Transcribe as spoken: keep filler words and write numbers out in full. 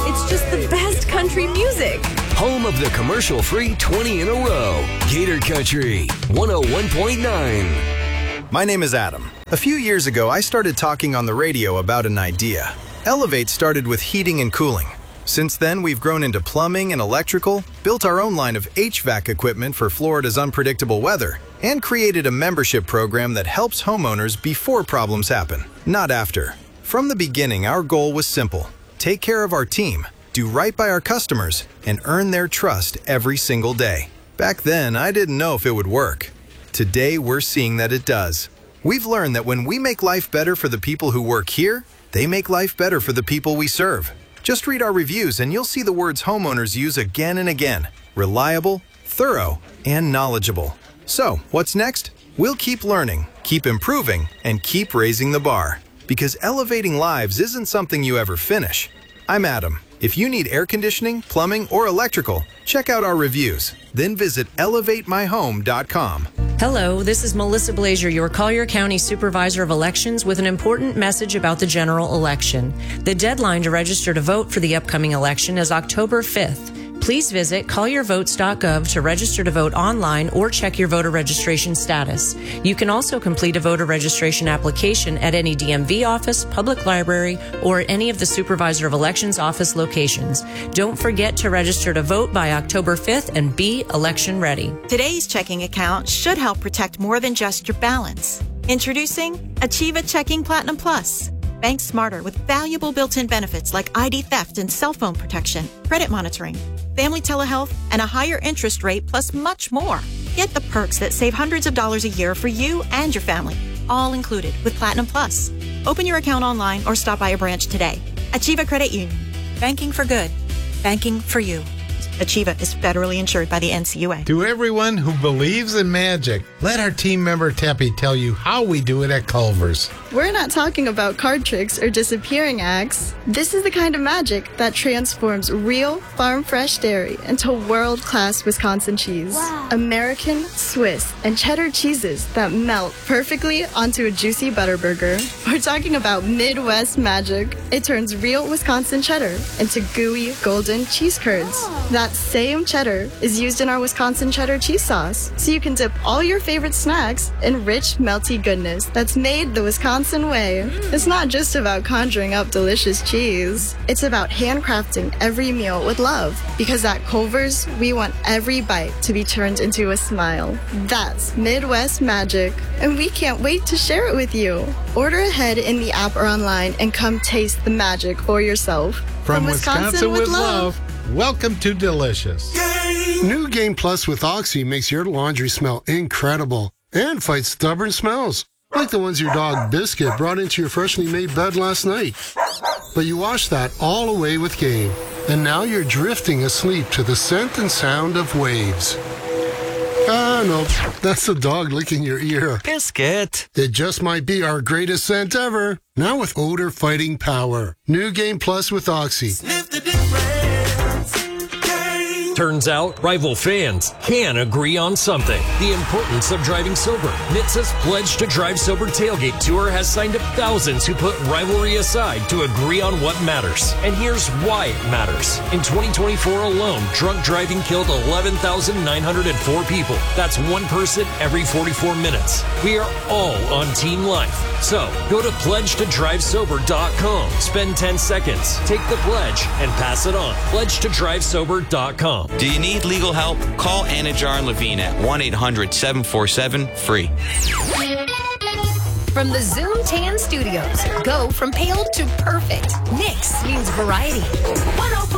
It's just the best country music. Home of the commercial-free twenty in a row. Gator Country, one oh one point nine. My name is Adam. A few years ago, I started talking on the radio about an idea. Elevate started with heating and cooling. Since then, we've grown into plumbing and electrical, built our own line of H V A C equipment for Florida's unpredictable weather, and created a membership program that helps homeowners before problems happen, not after. From the beginning, our goal was simple: take care of our team, do right by our customers, and earn their trust every single day. Back then, I didn't know if it would work. Today, we're seeing that it does. We've learned that when we make life better for the people who work here, they make life better for the people we serve. Just read our reviews and you'll see the words homeowners use again and again: reliable, thorough, and knowledgeable. So, what's next? We'll keep learning, keep improving, and keep raising the bar. Because elevating lives isn't something you ever finish. I'm Adam. If you need air conditioning, plumbing, or electrical, check out our reviews. Then visit elevate my home dot com. Hello, this is Melissa Blazier, your Collier County Supervisor of Elections, with an important message about the general election. The deadline to register to vote for the upcoming election is October fifth. Please visit collier votes dot gov to register to vote online or check your voter registration status. You can also complete a voter registration application at any D M V office, public library, or at any of the Supervisor of Elections office locations. Don't forget to register to vote by October fifth and be election ready. Today's checking account should help protect more than just your balance. Introducing Achieva Checking Platinum Plus. Bank smarter with valuable built-in benefits like I D theft and cell phone protection, credit monitoring, family telehealth, and a higher interest rate, plus much more. Get the perks that save hundreds of dollars a year for you and your family, all included with Platinum Plus. Open your account online or stop by a branch today. Achieva Credit Union. Banking for good. Banking for you. Achieva is federally insured by the N C U A. To everyone who believes in magic, let our team member Teppy tell you how we do it at Culver's. We're not talking about card tricks or disappearing acts. This is the kind of magic that transforms real farm-fresh dairy into world-class Wisconsin cheese. Wow. American, Swiss, and cheddar cheeses that melt perfectly onto a juicy butter burger. We're talking about Midwest magic. It turns real Wisconsin cheddar into gooey, golden cheese curds. Oh. That same cheddar is used in our Wisconsin cheddar cheese sauce, so you can dip all your favorite snacks in rich, melty goodness that's made the Wisconsin way. It's not just about conjuring up delicious cheese. It's about handcrafting every meal with love. Because at Culver's, we want every bite to be turned into a smile. That's Midwest magic, and we can't wait to share it with you. Order ahead in the app or online and come taste the magic for yourself. From, From Wisconsin, Wisconsin with, with love. love. Welcome to Delicious. Game. New Game Plus with Oxy makes your laundry smell incredible and fights stubborn smells, like the ones your dog Biscuit brought into your freshly made bed last night. But you washed that all away with Game, and now you're drifting asleep to the scent and sound of waves. Ah, no, that's the dog licking your ear. Biscuit. It just might be our greatest scent ever. Now with odor-fighting power. New Game Plus with Oxy. Sniff the difference. Turns out, rival fans can agree on something. The importance of driving sober. N H T S A's Pledge to Drive Sober Tailgate Tour has signed up thousands who put rivalry aside to agree on what matters. And here's why it matters. In twenty twenty-four alone, drunk driving killed eleven thousand nine hundred four people. That's one person every forty-four minutes. We are all on Team Life. So, go to pledge to drive sober dot com. Spend ten seconds, take the pledge, and pass it on. pledge to drive sober dot com. Do you need legal help? Call Anajar and Levine at one eight hundred seven four seven free. From the Zoom Tan Studios, go from pale to perfect. Nix means variety. one oh four